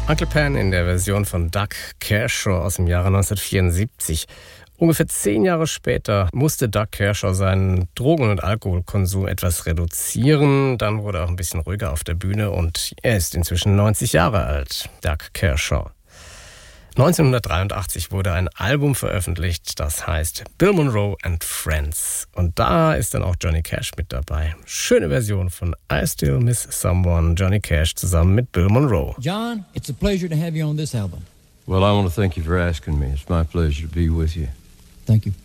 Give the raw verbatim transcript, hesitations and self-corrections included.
Uncle Pan in der Version von Doug Kershaw aus dem Jahre neunzehnhundertvierundsiebzig. Ungefähr zehn Jahre später musste Doug Kershaw seinen Drogen- und Alkoholkonsum etwas reduzieren. Dann wurde er auch ein bisschen ruhiger auf der Bühne und er ist inzwischen neunzig Jahre alt, Doug Kershaw. neunzehnhundertdreiundachtzig wurde ein Album veröffentlicht, das heißt Bill Monroe and Friends. Und da ist dann auch Johnny Cash mit dabei. Schöne Version von I Still Miss Someone, Johnny Cash zusammen mit Bill Monroe. John, it's a pleasure to have you on this album. Well, I want to thank you for asking me. It's my pleasure to be with you. Thank you.